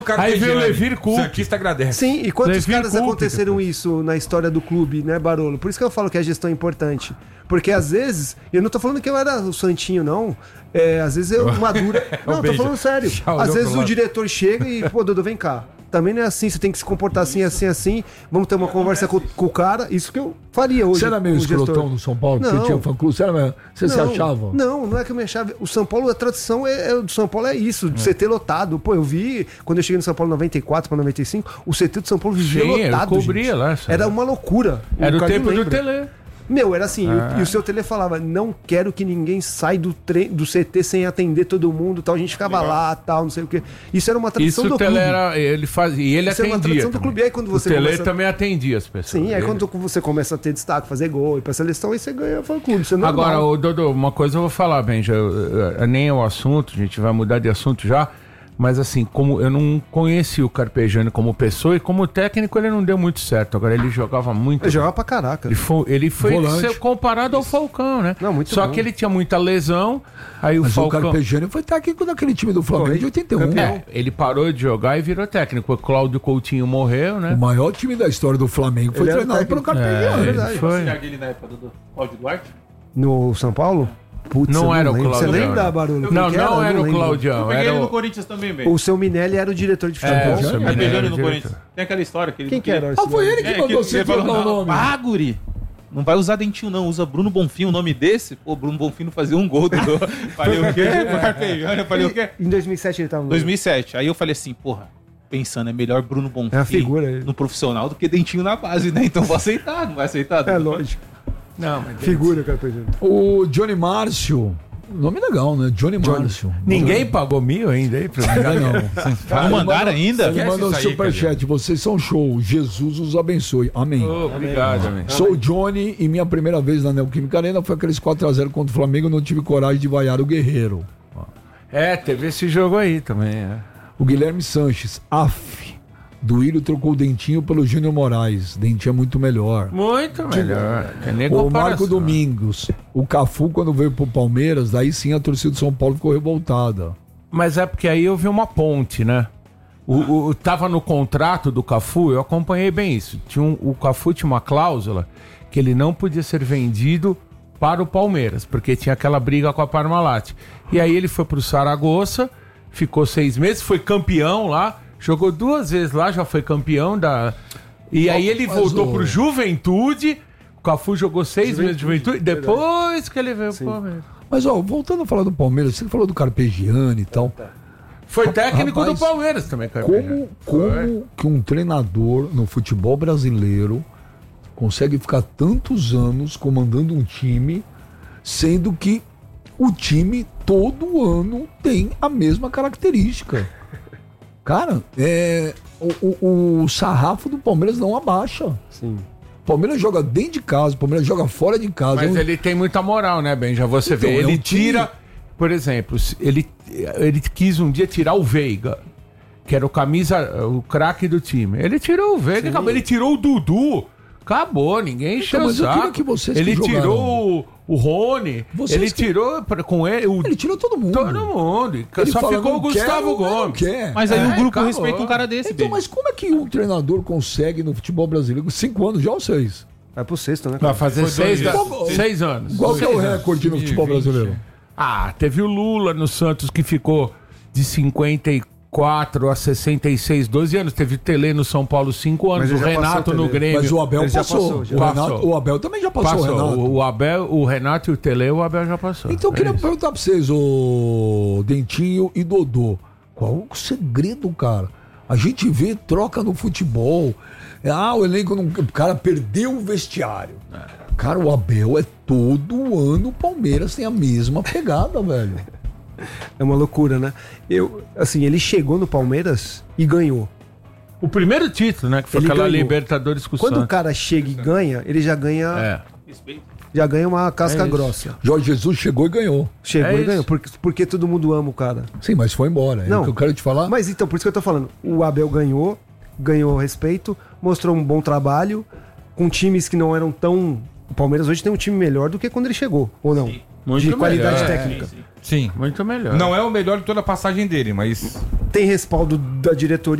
Aí veio o Levir Coupe. Santista agradece. Sim, e quantos Levir caras Coupe, aconteceram depois. isso na história do clube, né, Barolo? Por isso que eu falo que a gestão é importante. Porque às vezes, eu não tô falando que eu era o santinho, não. Às vezes eu madura. Não, tô falando sério. Às vezes o diretor chega e, pô, Dodô, vem cá. Também não é assim, você tem que se comportar assim, assim, assim. Vamos ter uma conversa com o cara. Isso que eu faria hoje. Você era meio escrotão no São Paulo? Porque tinha fã-clube? Você se achava? Não é que eu me achava. O São Paulo, a tradição do São Paulo é isso, de CT lotado. Pô, eu vi, quando eu cheguei no São Paulo em 94 para 95, o CT do São Paulo vivia lotado, eu cobria gente. lá. Era uma loucura. Era o tempo do Tele. Meu, era assim, e o seu Tele falava, não quero que ninguém saia do CT sem atender todo mundo, tal, a gente ficava lá, tal, não sei o quê. Isso era uma tradição do clube. Ele fazia, e ele Isso atendia. Era uma tradição do clube. E aí quando você o Tele também atendia as pessoas. Sim, aí quando você começa a ter destaque, fazer gol, ir pra seleção, aí você ganha fã-clube. Agora, Dodô, uma coisa eu vou falar, Benja, nem é o assunto, a gente vai mudar de assunto já. Mas assim, como eu não conheci o Carpegiani como pessoa e como técnico ele não deu muito certo. Agora ele jogava muito. Ele jogava pra caraca. Ele foi comparado ao Falcão, né? Não, muito Só bom. que ele tinha muita lesão. Aí Mas Falcão... o Carpegiani foi técnico daquele time do Flamengo de 81. Ele parou de jogar e virou técnico. O Cláudio Coutinho morreu, né? O maior time da história do Flamengo foi treinado pelo Carpegiani. É verdade. Foi. Dele na época do Cláudio Duarte? No São Paulo? Putz, não era o Claudião. Claudião. Você lembra, Barulho? Não era o Claudião. Era no Corinthians também, velho. O seu Minelli era o diretor de futebol. Carpegiani no Corinthians. Tem aquela história que ele... Quem que era? Foi ele que mandou você falar o nome. Ah, guri! Não vai usar Dentinho, não. Usa Bruno Bonfim, o nome desse. Pô, Bruno Bonfim não fazia um gol. Falei o quê? Carpegiani. Eu falei o quê? Em 2007 ele tava no... 2007. Aí eu falei assim, porra, pensando, é melhor Bruno Bonfim a figura, no profissional do que Dentinho na base, né? Então vou aceitar, não vai aceitar? É lógico. Não, mas figura, Carpegiani. O Johnny Márcio. Nome legal, né? Johnny Márcio. Ninguém pagou 1.000 ainda aí pra mim? Não mandaram ainda? Ele mandou um superchat. Vocês são show. Jesus os abençoe. Amém. Obrigado, amém. Sou o Johnny e minha primeira vez na Neoquímica Arena foi aqueles 4-0 contra o Flamengo. Eu não tive coragem de vaiar o Guerreiro. Teve esse jogo aí também. O Guilherme Sanches. Duílio trocou o Dentinho pelo Júnior Moraes. Dentinho é muito melhor. Muito melhor. O Marco Domingos. O Cafu, quando veio pro Palmeiras, daí sim a torcida do São Paulo ficou revoltada. Mas é porque aí houve uma ponte, né? Tava no contrato do Cafu, eu acompanhei bem isso. O Cafu tinha uma cláusula que ele não podia ser vendido para o Palmeiras, porque tinha aquela briga com a Parmalat. E aí ele foi pro Saragossa, ficou 6 meses, foi campeão lá. Jogou 2 vezes lá, já foi campeão da... E aí ele voltou pro Juventude. O Cafu jogou 6 meses de Juventude. Depois que ele veio pro Palmeiras. Mas, voltando a falar do Palmeiras, você falou do Carpegiani e tal. Foi técnico do Palmeiras também, Carpegiani. Como que um treinador no futebol brasileiro consegue ficar tantos anos comandando um time, sendo que o time todo ano tem a mesma característica? Cara, o sarrafo do Palmeiras não abaixa. Sim. O Palmeiras joga dentro de casa, o Palmeiras joga fora de casa. Mas ele tem muita moral, né, Ben? Já você vê. Ele tira, por exemplo, ele quis um dia tirar o Veiga, que era o craque do time. Ele tirou o Veiga, acabou. Ele tirou o Dudu. Acabou, ninguém encheu o saco. Ele tirou o Rony, ele tirou com ele. Ele tirou todo mundo. Todo mundo. Ele só ficou o Gustavo Gomes. Mas aí o grupo respeita um cara desse, então, mas como é que um treinador consegue no futebol brasileiro 5 anos já ou 6? Vai pro 6º, né? Vai fazer 6 anos. Qual que é o recorde no futebol brasileiro? Teve o Lula no Santos que ficou de 54 a 66, 12 anos. Teve o Tele no São Paulo 5 anos, o Renato no Grêmio. Mas o Abel passou. O Abel também já passou. O Abel, o Renato e o Tele, o Abel já passou. Então eu queria perguntar pra vocês, o Dentinho e Dodô, qual o segredo, cara? A gente vê troca no futebol. O elenco não... O cara perdeu o vestiário. Cara, o Abel todo ano o Palmeiras tem a mesma pegada, velho. É uma loucura, né? Ele chegou no Palmeiras e ganhou. O primeiro título, né? Que foi aquela Libertadores com o Quando Santos. o cara chega e ganha, ele já ganha... Já ganha uma casca grossa. Jorge Jesus chegou e ganhou. Chegou e ganhou, porque todo mundo ama o cara. Sim, mas foi embora. É o que eu quero te falar. Mas então, por isso que eu tô falando. O Abel ganhou respeito, mostrou um bom trabalho, com times que não eram tão... O Palmeiras hoje tem um time melhor do que quando ele chegou, ou não? Sim, muito de qualidade melhor, técnica. Sim. Sim. Muito melhor. Não é o melhor de toda a passagem dele, mas... Tem respaldo da diretoria.